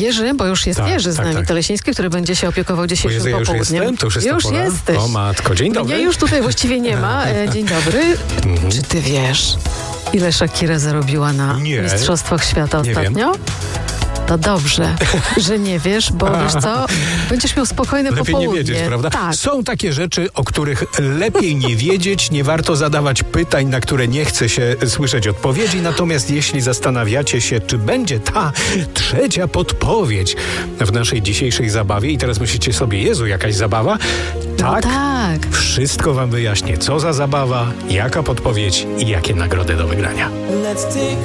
Jerzy, bo już jest Jerzy z nami, Telesiński, który będzie się opiekował dzisiejszym popołudniem. To już jesteś. O matko, dzień dobry. Mnie już tutaj właściwie nie ma. Dzień dobry. Czy ty wiesz, ile Shakira zarobiła na Mistrzostwach Świata ostatnio? To dobrze, że nie wiesz, bo wiesz co, będziesz miał spokojne popołudnie. Lepiej nie wiedzieć, prawda? Tak. Są takie rzeczy, o których lepiej nie wiedzieć, nie warto zadawać pytań, na które nie chce się słyszeć odpowiedzi. Natomiast jeśli zastanawiacie się, czy będzie ta trzecia podpowiedź w naszej dzisiejszej zabawie i teraz myślicie sobie, Jezu, jakaś zabawa? Tak, tak. Wszystko wam wyjaśnię, co za zabawa, jaka podpowiedź i jakie nagrody do wygrania.